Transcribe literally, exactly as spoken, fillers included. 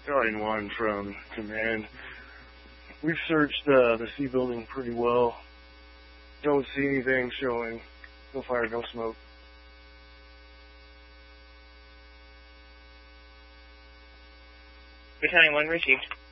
Guardian one from command. We've searched uh, the C building pretty well. Don't see anything showing. No fire, no smoke. Battalion one received.